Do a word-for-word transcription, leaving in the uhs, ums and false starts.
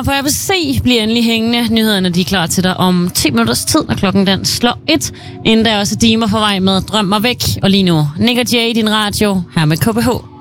her på A B C. Bliver endelig hængende. Nyhederne de er klar til dig om ti minutters tid, når klokken den slår et. Inden der er også Dimer på vej med Drøm mig væk. Og lige nu, Nick og Jay i din radio, her med K B H.